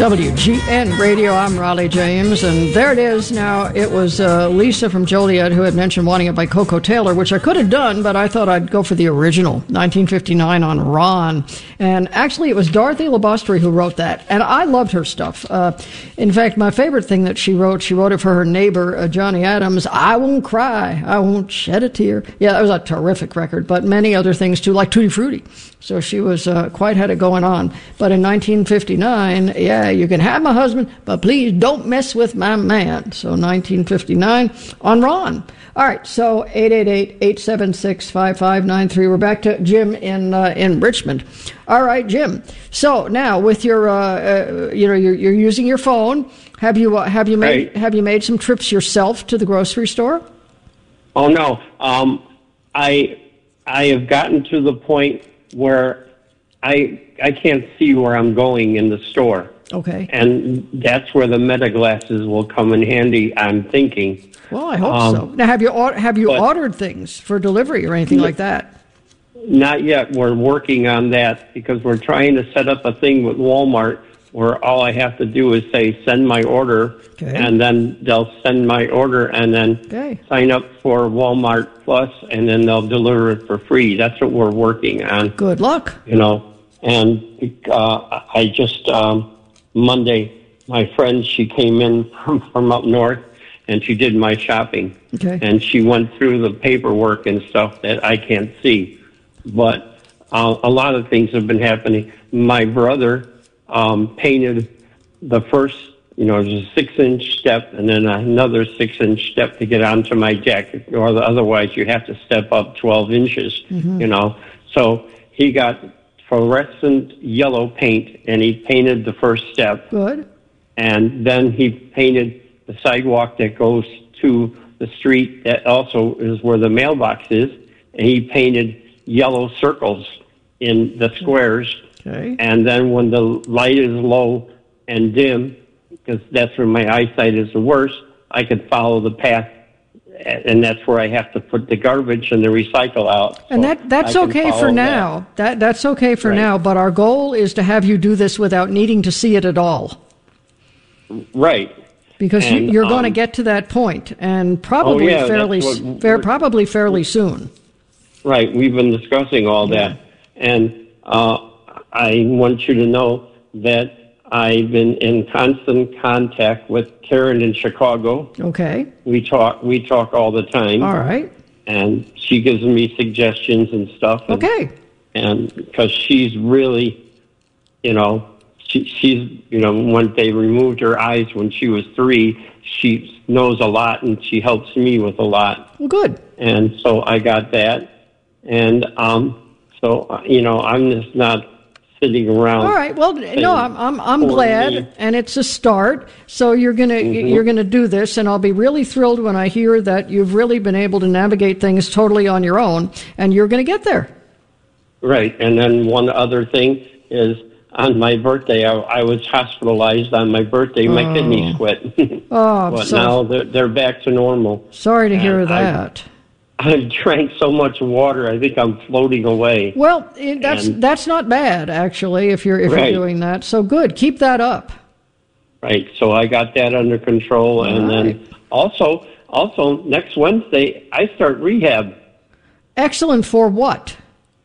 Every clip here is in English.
WGN Radio, I'm Raleigh James, and there it is. Now, it was Lisa from Joliet who had mentioned wanting it by Coco Taylor, which I could have done, but I thought I'd go for the original, 1959 on Ron. And actually, it was Dorothy Labostri who wrote that, and I loved her stuff. In fact, my favorite thing that she wrote it for her neighbor, Johnny Adams, I Won't Cry, I Won't Shed a Tear. Yeah, that was a terrific record, but many other things, too, like Tutti Frutti. So she was quite had it going on. But in 1959, yeah, you can have my husband, but please don't mess with my man. So 1959 on Ron. All right, so 888-876-5593. We're back to Jim in Richmond. All right, Jim. So now with your, you're using your phone. Have you made some trips yourself to the grocery store? Oh no, I have gotten to the point where I can't see where I'm going in the store. Okay. And that's where the meta glasses will come in handy, I'm thinking. Well, I hope so. Now, have you ordered things for delivery or anything like that? Not yet. We're working on that because we're trying to set up a thing with Walmart where all I have to do is say, send my order, and then they'll send my order and then sign up for Walmart Plus, and then they'll deliver it for free. That's what we're working on. Good luck. And I just, Monday, my friend, she came in from up north, and she did my shopping. Okay. And she went through the paperwork and stuff that I can't see. But a lot of things have been happening. My brother painted the first, there's a 6-inch step and then another 6-inch step to get onto my deck, or otherwise you have to step up 12 inches, So he got fluorescent yellow paint and he painted the first step. Good. And then he painted the sidewalk that goes to the street that also is where the mailbox is, and he painted yellow circles in the squares. Okay. And then when the light is low and dim, because that's where my eyesight is the worst, I could follow the path, and that's where I have to put the garbage and the recycle out. And that's okay for now. That's okay for now, but our goal is to have you do this without needing to see it at all. Right. Because you're going to get to that point, and probably probably fairly soon. Right. We've been discussing all that. And I want you to know that I've been in constant contact with Karen in Chicago. Okay. We talk all the time. All right. And she gives me suggestions and stuff. And because she's really, she's when they removed her eyes when she was 3, she knows a lot and she helps me with a lot. Well, good. And so I got that. And so, I'm just not sitting around. All right. Well, no, I'm glad, and it's a start. So you're gonna do this, and I'll be really thrilled when I hear that you've really been able to navigate things totally on your own, and you're going to get there. Right. And then one other thing is, on my birthday, I was hospitalized on my birthday. My kidneys quit. But now they're back to normal. Sorry to hear that. I've drank so much water, I think I'm floating away. Well, that's not bad, actually, if you're doing that. So good. Keep that up. Right. So I got that under control. And then also next Wednesday, I start rehab. Excellent. For what?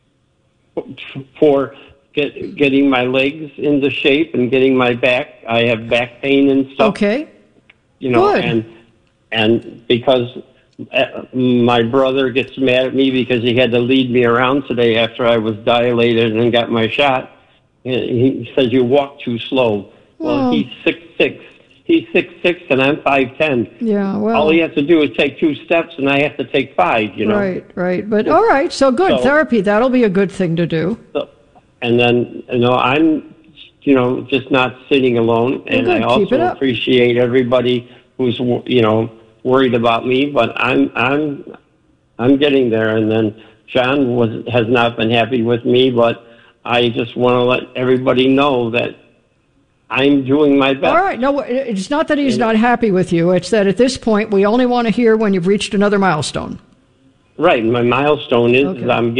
For getting my legs into shape and getting my back. I have back pain and stuff. Okay. Good. And because my brother gets mad at me because he had to lead me around today after I was dilated and got my shot. He says, you walk too slow. Well, he's 6'6". He's 6'6", and I'm 5'10". Yeah, well. All he has to do is take 2 steps, and I have to take 5, Right. But, all right, so good. Therapy, that'll be a good thing to do. And then, I'm, just not sitting alone. And good. I also appreciate everybody who's, worried about me, but I'm getting there. And then John has not been happy with me, but I just want to let everybody know that I'm doing my best. All right. No, it's not that he's not happy with you. It's that at this point, we only want to hear when you've reached another milestone. Right. My milestone is I'm